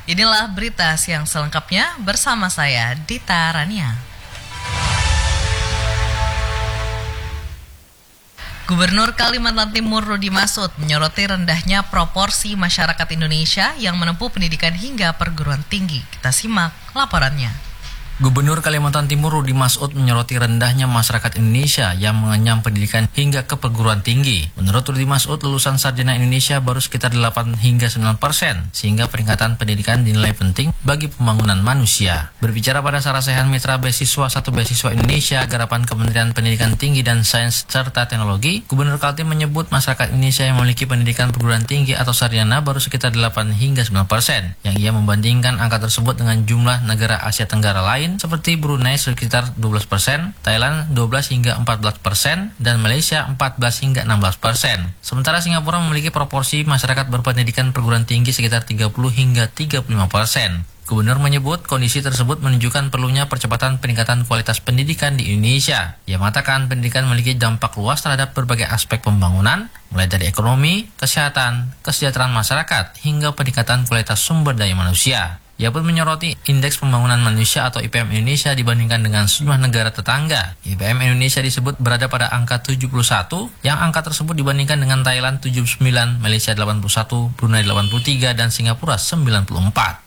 Inilah berita siang selengkapnya bersama saya, Dita Rania. Gubernur Kalimantan Timur Rudy Masud menyoroti rendahnya proporsi masyarakat Indonesia yang menempuh pendidikan hingga perguruan tinggi. Kita simak laporannya. Gubernur Kalimantan Timur Rudy Masud menyoroti rendahnya masyarakat Indonesia yang mengenyam pendidikan hingga ke perguruan tinggi. Menurut Rudy Masud, lulusan sarjana Indonesia baru sekitar 8 hingga 9%, sehingga peningkatan pendidikan dinilai penting bagi pembangunan manusia. Berbicara pada Sarasehan Mitra Beasiswa 1 Beasiswa Indonesia, garapan Kementerian Pendidikan Tinggi dan Sains serta Teknologi, Gubernur Kaltim menyebut masyarakat Indonesia yang memiliki pendidikan perguruan tinggi atau sarjana baru sekitar 8 hingga 9%, yang ia membandingkan angka tersebut dengan jumlah negara Asia Tenggara lain seperti Brunei sekitar 12%, Thailand 12 hingga 14%, dan Malaysia 14 hingga 16%. Sementara Singapura memiliki proporsi masyarakat berpendidikan perguruan tinggi sekitar 30 hingga 35%. Gubernur menyebut kondisi tersebut menunjukkan perlunya percepatan peningkatan kualitas pendidikan di Indonesia. Ia mengatakan pendidikan memiliki dampak luas terhadap berbagai aspek pembangunan, mulai dari ekonomi, kesehatan, kesejahteraan masyarakat, hingga peningkatan kualitas sumber daya manusia. Ia pun menyoroti Indeks Pembangunan Manusia atau IPM Indonesia dibandingkan dengan sejumlah negara tetangga. IPM Indonesia disebut berada pada angka 71, yang angka tersebut dibandingkan dengan Thailand 79, Malaysia 81, Brunei 83, dan Singapura 94.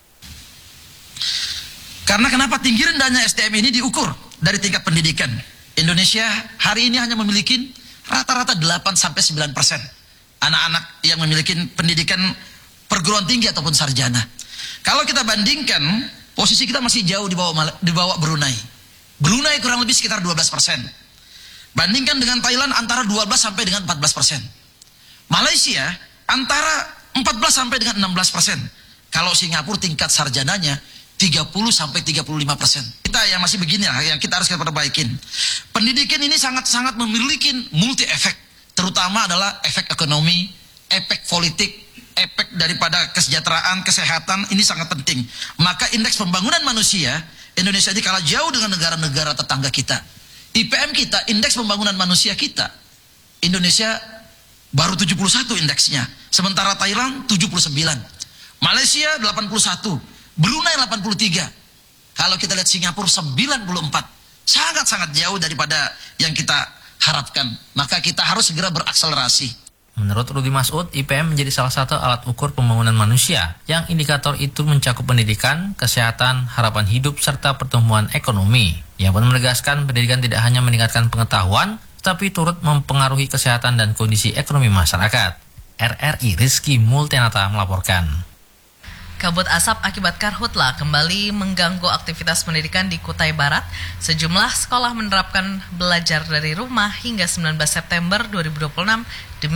Karena kenapa tinggi rendahnya SDM ini diukur dari tingkat pendidikan. Indonesia hari ini hanya memiliki rata-rata 8-9% anak-anak yang memiliki pendidikan perguruan tinggi ataupun sarjana. Kalau kita bandingkan, posisi kita masih jauh di bawah Brunei. Brunei kurang lebih sekitar 12%. Bandingkan dengan Thailand antara 12 sampai dengan 14%. Malaysia antara 14 sampai dengan 16%. Kalau Singapura tingkat sarjananya 30 sampai 35%. Kita yang masih begini lah, yang kita harus perbaikin. Pendidikan ini sangat-sangat memiliki multi efek, terutama adalah efek ekonomi, efek politik, efek daripada kesejahteraan, kesehatan, ini sangat penting. Maka indeks pembangunan manusia Indonesia ini kalah jauh dengan negara-negara tetangga kita. IPM kita, indeks pembangunan manusia kita, Indonesia baru 71 indeksnya, sementara Thailand 79, Malaysia 81, Brunei 83. Kalau kita lihat Singapura 94. Sangat-sangat jauh daripada yang kita harapkan. Maka kita harus segera berakselerasi. Menurut Rudy Masud, IPM menjadi salah satu alat ukur pembangunan manusia, yang indikator itu mencakup pendidikan, kesehatan, harapan hidup, serta pertumbuhan ekonomi. Ia pun menegaskan pendidikan tidak hanya meningkatkan pengetahuan, tetapi turut mempengaruhi kesehatan dan kondisi ekonomi masyarakat. RRI Rizky Multianata melaporkan. Kabut asap akibat karhutla kembali mengganggu aktivitas pendidikan di Kutai Barat. Sejumlah sekolah menerapkan belajar dari rumah hingga 19 September 2026 demi